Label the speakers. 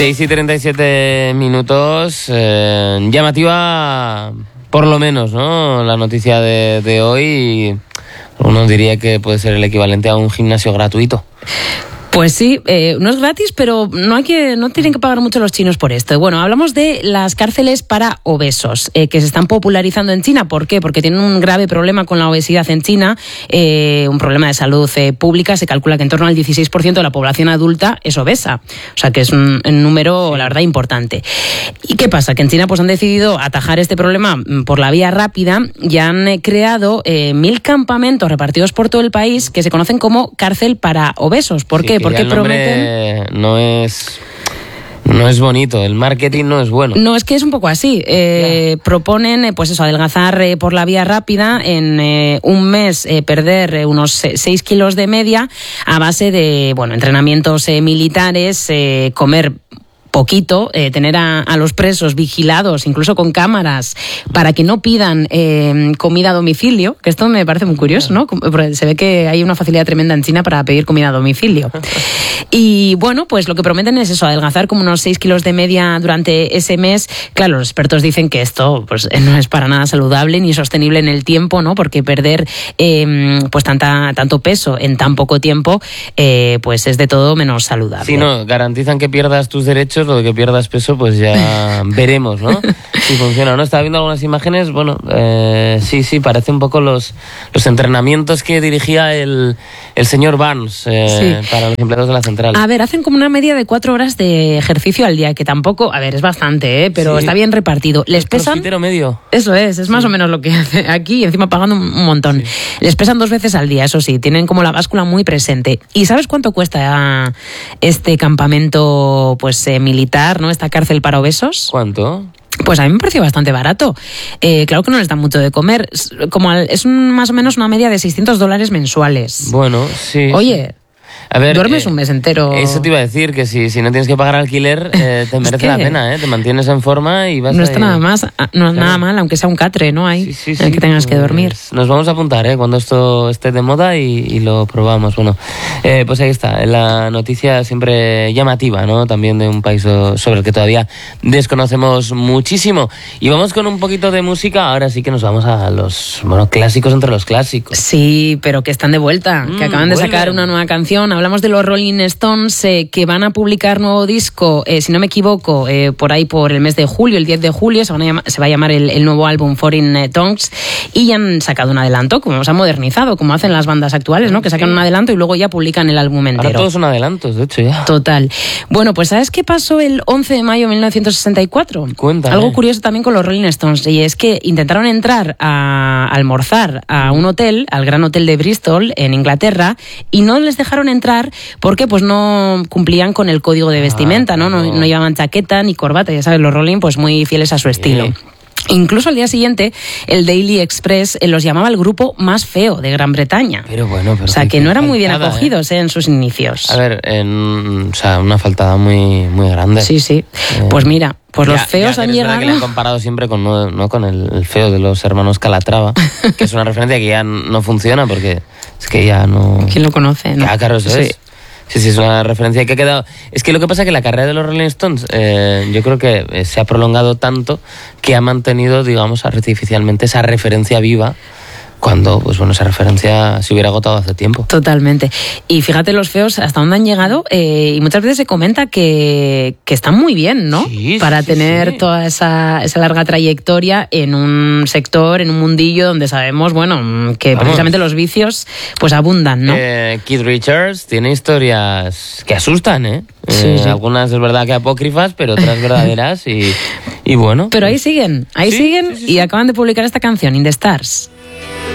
Speaker 1: 6:37, llamativa por lo menos, ¿no? La noticia de hoy, uno diría que puede ser el equivalente a un gimnasio gratuito.
Speaker 2: Pues sí, no es gratis, pero no tienen que pagar mucho los chinos por esto. Bueno, hablamos de las cárceles para obesos, que se están popularizando en China. ¿Por qué? Porque tienen un grave problema con la obesidad en China, un problema de salud pública. Se calcula que en torno al 16% de la población adulta es obesa. O sea, que es un número, la verdad, importante. ¿Y qué pasa? Que en China pues han decidido atajar este problema por la vía rápida y han creado 1.000 campamentos repartidos por todo el país que se conocen como cárcel para obesos. ¿Por qué? Porque prometen...
Speaker 1: No es bonito, el marketing no es bueno.
Speaker 2: No, es que es un poco así. Proponen, pues eso, adelgazar por la vía rápida, en un mes perder unos 6 kilos de media a base de, entrenamientos militares, comer poquito, tener a los presos vigilados, incluso con cámaras, para que no pidan comida a domicilio, que esto me parece muy curioso, ¿no? Porque se ve que hay una facilidad tremenda en China para pedir comida a domicilio. Y bueno, pues lo que prometen es eso, adelgazar como unos 6 kilos de media durante ese mes. Claro, los expertos dicen que esto pues no es para nada saludable ni sostenible en el tiempo, ¿no? Porque perder pues tanto peso en tan poco tiempo pues es de todo menos saludable.
Speaker 1: Sí, no, garantizan que pierdas tus derechos, lo de que pierdas peso, pues ya veremos, ¿no? Si funciona o no. Estaba viendo algunas imágenes, sí, parece un poco los entrenamientos que dirigía el señor Burns para los empleados de la central.
Speaker 2: A ver, hacen como una media de 4 horas de ejercicio al día, que tampoco, es bastante, pero está bien repartido. Les pesan...
Speaker 1: ¿Crossfitero medio?
Speaker 2: Eso es más o menos lo que hace aquí, y encima pagando un montón. Sí. Les pesan 2 veces al día, eso sí, tienen como la báscula muy presente. ¿Y sabes cuánto cuesta este campamento militar, ¿no? Esta cárcel para obesos?
Speaker 1: ¿Cuánto?
Speaker 2: Pues a mí me pareció bastante barato. Claro que no les dan mucho de comer. Es más o menos una media de $600 mensuales.
Speaker 1: Bueno, sí.
Speaker 2: Oye...
Speaker 1: Sí. A ver,
Speaker 2: duermes un mes entero.
Speaker 1: Eso te iba a decir, que si no tienes que pagar alquiler, te merece la pena, te mantienes en forma y vas
Speaker 2: no está nada más, nada mal, aunque sea un catre, ¿no? Hay en el que tengas que dormir.
Speaker 1: Nos vamos a apuntar, cuando esto esté de moda y lo probamos. Bueno, pues ahí está, la noticia siempre llamativa, ¿no? También de un país sobre el que todavía desconocemos muchísimo. Y vamos con un poquito de música, ahora sí que nos vamos a los clásicos entre los clásicos.
Speaker 2: Sí, pero que están de vuelta, que acaban de sacar una nueva canción. Hablamos de los Rolling Stones, que van a publicar nuevo disco, si no me equivoco, por ahí por el mes de julio, el 10 de julio, se va a llamar el nuevo álbum Foreign Tongues, y ya han sacado un adelanto, como se ha modernizado, como hacen las bandas actuales, ¿no? Que sacan un adelanto y luego ya publican el álbum entero.
Speaker 1: Ahora todos son adelantos, de hecho, ya.
Speaker 2: Total. Bueno, pues ¿sabes qué pasó el 11 de mayo de 1964?
Speaker 1: Cuéntame.
Speaker 2: Algo curioso también con los Rolling Stones, y es que intentaron entrar a almorzar a un hotel, al Gran Hotel de Bristol, en Inglaterra, y no les dejaron entrar porque pues no cumplían con el código de vestimenta, ¿no? No llevaban chaqueta ni corbata, ya sabes, los Rolling pues muy fieles a su estilo. Incluso al día siguiente, el Daily Express los llamaba el grupo más feo de Gran Bretaña.
Speaker 1: Pero bueno,
Speaker 2: o sea, que no eran muy bien acogidos en sus inicios.
Speaker 1: A ver, una faltada muy, muy grande.
Speaker 2: Sí. Pues mira, pues los feos han llegado...
Speaker 1: que le han comparado siempre con el feo de los hermanos Calatrava, que es una referencia que ya no funciona porque es que ya no...
Speaker 2: ¿Quién lo conoce? ¿No?
Speaker 1: Claro, eso es. Sí, es una referencia que ha quedado... Es que lo que pasa es que la carrera de los Rolling Stones yo creo que se ha prolongado tanto que ha mantenido, digamos, artificialmente esa referencia viva, cuando, esa referencia se hubiera agotado hace tiempo.
Speaker 2: Totalmente. Y fíjate los feos hasta dónde han llegado, y muchas veces se comenta que están muy bien, ¿no? Para tener toda esa larga trayectoria en un sector, en un mundillo donde sabemos, que precisamente los vicios pues abundan, ¿no?
Speaker 1: Keith Richards tiene historias que asustan, ¿eh?
Speaker 2: Sí.
Speaker 1: Algunas es verdad que apócrifas, pero otras verdaderas y bueno.
Speaker 2: Pero ahí siguen, y acaban de publicar esta canción, In the Stars.